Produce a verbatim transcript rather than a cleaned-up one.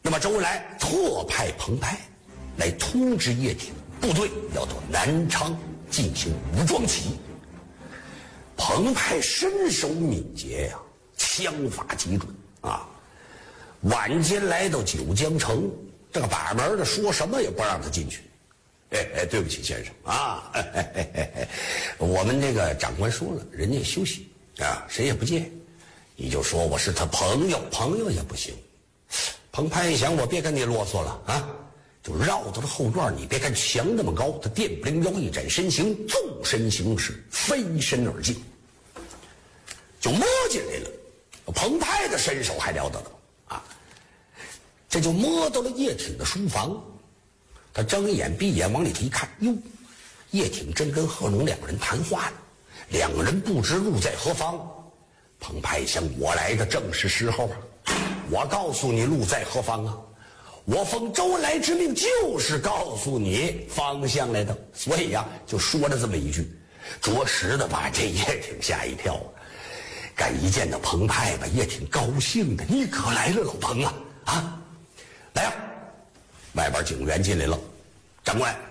那么周恩来特派彭湃来通知叶挺，部队要到南昌进行武装起义。彭湃身手敏捷呀、啊，枪法极准啊。晚间来到九江城，这个把门的说什么也不让他进去。哎哎，对不起先生啊，哎哎哎哎哎，我们这个长官说了，人家休息啊，谁也不见。你就说我是他朋友，朋友也不行。彭湃一想，我别跟你啰嗦了啊，就绕到了后院。你别看墙那么高，他电不灵腰一展身形，纵身行事，飞身而进，就摸进来了。彭湃的身手还了得了啊！这就摸到了叶挺的书房。他睁眼闭眼往里头一看，哟，叶挺正跟贺龙两人谈话呢，两个人不知路在何方。彭湃想，我来的正是时候啊！我告诉你路在何方啊！我奉周恩来之命，就是告诉你方向来的。所以呀、啊，就说了这么一句，着实的把这叶挺吓一跳啊！敢一见到彭湃吧，叶挺高兴的，你可来了，老彭啊！啊，来呀、啊！外边警员进来了，长官。